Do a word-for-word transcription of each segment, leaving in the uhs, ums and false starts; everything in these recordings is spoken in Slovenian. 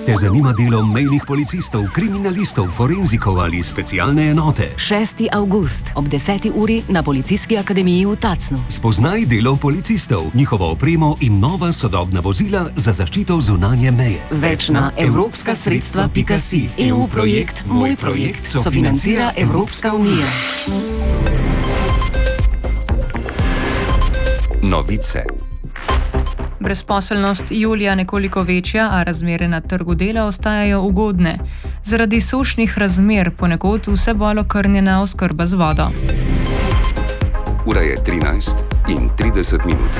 Te zanima delo mejnih policistov, kriminalistov, forenzikov ali specialne enote? šesti avgust ob deseti uri na Policijski akademiji v Tacnu. Spoznaj delo policistov, njihovo opremo in nova sodobna vozila za zaščito zunanje meje. Več na evropska sredstva pika si. E U projekt Moj projekt sofinancira Evropska unija. Novice. Brezposelnost julija nekoliko večja, a razmere na trgu dela ostajajo ugodne. Zaradi sušnih razmer ponekod vse bolj okrnjena oskrba z vodo. Ura je trinajst in trideset minut.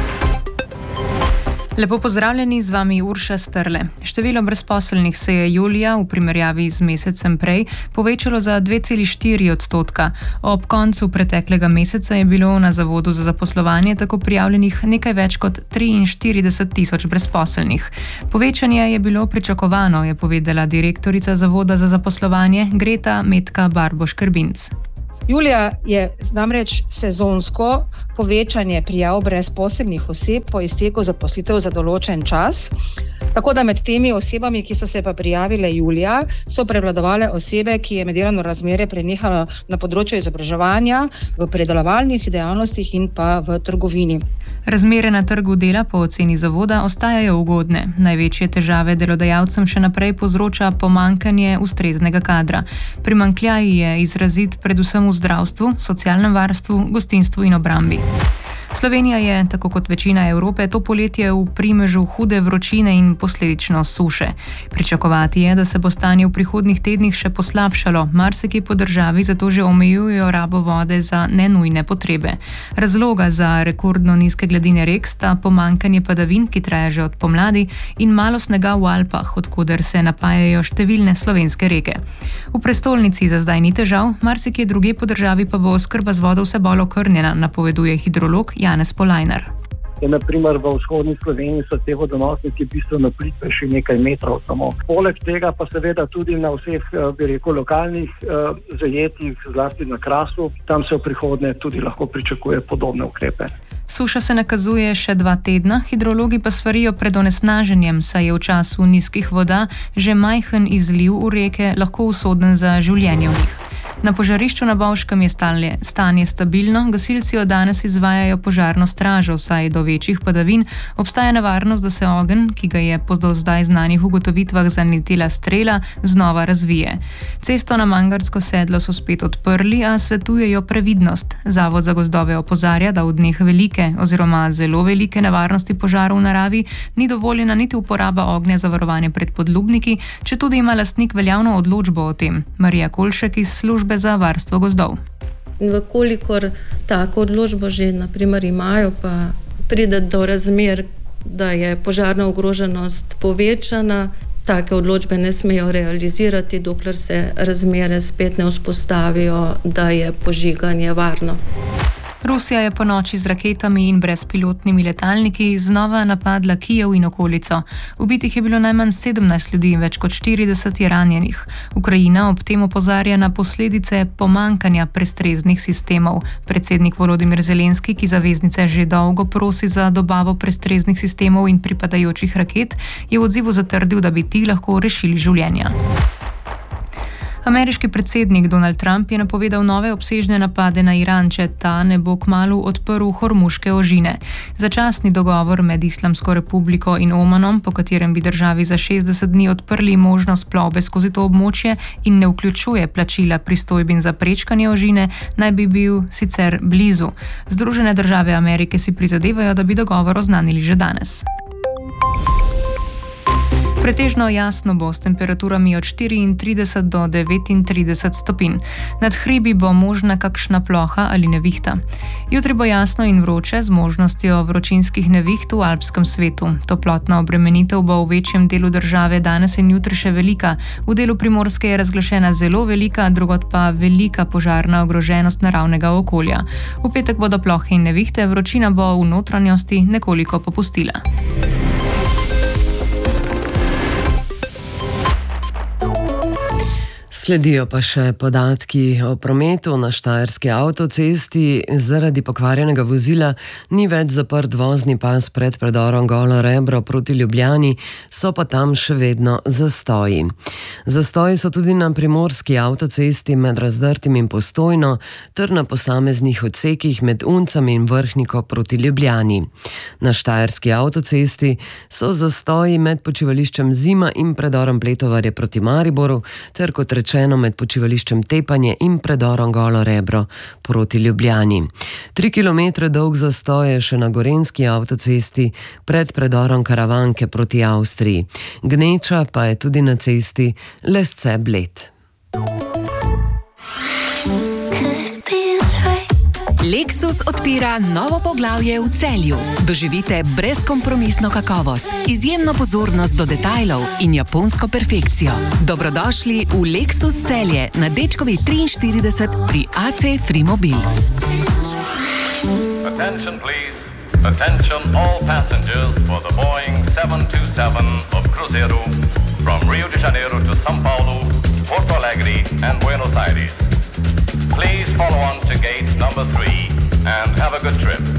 Lepo pozdravljeni, z vami Urša Strle. Število brezposelnih se je julija v primerjavi z mesecem prej povečalo za dve celi štiri odstotka. Ob koncu preteklega meseca je bilo na Zavodu za zaposlovanje tako prijavljenih nekaj več kot triinštirideset tisoč brezposelnih. Povečanje je bilo pričakovano, je povedala direktorica Zavoda za zaposlovanje Greta Metka Barboš-Krbinc. Julija je namreč sezonsko povečanje prijav brezposelnih oseb po izteku zaposlitev za določen čas. Tako da med temi osebami, ki so se pa prijavile julija, so prevladovale osebe, ki je med delovno razmerje prenehalo na področju izobraževanja, v predelovalnih dejavnostih in pa v trgovini. Razmere na trgu dela po oceni zavoda ostajajo ugodne. Največje težave delodajalcem še naprej povzroča pomanjkanje ustreznega kadra. Primanjkljaj je izrazit predvsem v zdravstvu, socialnem varstvu, gostinstvu in obrambi. Slovenija je, tako kot večina Evrope, to poletje v primežu hude vročine in posledično suše. Pričakovati je, da se bo stanje v prihodnjih tednih še poslabšalo, marsikje po državi zato že omejujejo rabo vode za nenujne potrebe. Razloga za rekordno nizke gladine rek sta pomanjkanje padavin, ki traja že od pomladi, in malo snega v Alpah, od koder se napajajo številne slovenske reke. V prestolnici za zdaj ni težav, marsikje druge po državi pa bo oskrba z vodo vse bolj okrnjena, napoveduje hidrolog Janez Polajnar. Naprimer v vzhodni Sloveniji so te vodonosniki bistveno plitve, še nekaj metrov samo. Poleg tega pa seveda tudi na vseh, bi rekel, lokalnih eh, zajetjih, zlasti na Krasu, tam se v prihodnje tudi lahko pričakuje podobne ukrepe. Suša se nakazuje še dva tedna, hidrologi pa svarijo pred onesnaženjem, saj je v času nizkih voda že majhen izliv v reke lahko usoden za življenje v njih. Na požarišču na Bovškem je stanje, stanje stabilno, gasilci od danes izvajajo požarno stražo, saj do večjih padavin obstaja nevarnost, da se ogenj, ki ga je po do zdaj znanih ugotovitvah zanetila strela, znova razvije. Cesto na Mangarsko sedlo so spet odprli, a svetujejo previdnost. Zavod za gozdove opozarja, da v dneh velike oziroma zelo velike nevarnosti požarov v naravi ni dovoljena niti uporaba ognja za varovanje pred podlubniki, četudi ima lastnik veljavno odločbo o tem. Marija Kolšek iz službe za varstvo gozdov. In vkolikor tako odločbo že naprimer imajo, pa pride do razmer, da je požarna ogroženost povečana, take odločbe ne smejo realizirati, dokler se razmere spet ne vzpostavijo, da je požiganje varno. Rusija je po noči z raketami in brezpilotnimi letalniki znova napadla Kijev in okolico. Ubitih je bilo najmanj sedemnajst ljudi in več kot štirideset je ranjenih. Ukrajina ob tem opozarja na posledice pomanjkanja prestreznih sistemov. Predsednik Volodimir Zelenski, ki zaveznice že dolgo prosi za dobavo prestreznih sistemov in pripadajočih raket, je v odzivu zatrdil, da bi ti lahko rešili življenja. Ameriški predsednik Donald Trump je napovedal nove obsežne napade na Iran, če ta ne bo kmalu odprl hormuške ožine. Začasni dogovor med Islamsko republiko in Omanom, po katerem bi državi za šestdeset dni odprli možnost plovbe skozi to območje in ne vključuje plačila pristojbin za prečkanje ožine, naj bi bil sicer blizu. Združene države Amerike si prizadevajo, da bi dogovor oznanili že danes. Pretežno jasno bo s temperaturami od štiriintrideset do devetintrideset stopinj. Nad hribi bo možna kakšna ploha ali nevihta. Jutri bo jasno in vroče z možnostjo vročinskih neviht v alpskem svetu. Toplotna obremenitev bo v večjem delu države danes in jutri še velika. V delu Primorske je razglašena zelo velika, drugod pa velika požarna ogroženost naravnega okolja. V petek bodo plohe in nevihte, vročina bo v notranjosti nekoliko popustila. Sledijo pa še podatki o prometu na Štajerski avtocesti. Zaradi pokvarjenega vozila ni več zaprt vozni pas pred predorom Golo Rebro proti Ljubljani, so pa tam še vedno zastoji. Zastoji so tudi na primorski avtocesti med Razdrtim in Postojno ter na posameznih odsekih med Uncem in Vrhniko proti Ljubljani. Na Štajerski avtocesti so zastoji med počivališčem Zima in predorom Pletovarje proti Mariboru ter kot rečeno med počivališčem Tepanje in predorom Golo Rebro proti Ljubljani. Tri kilometre dolg zastoj je še na gorenjski avtocesti pred predorom Karavanke proti Avstriji. Gneča pa je tudi na cesti Lesce-Bled. Lexus odpira novo poglavje v Celju. Doživite brezkompromisno kakovost, izjemno pozornost do detajlov in japonsko perfekcijo. Dobrodošli v Lexus Celje na Dečkovi triinštirideset pri A C Frimobil. Attention please. Attention all passengers for the Boeing seven two seven of Cruzeiro from Rio de Janeiro to São Paulo, Porto Alegre and Buenos Aires. Please follow on to gate number three and have a good trip.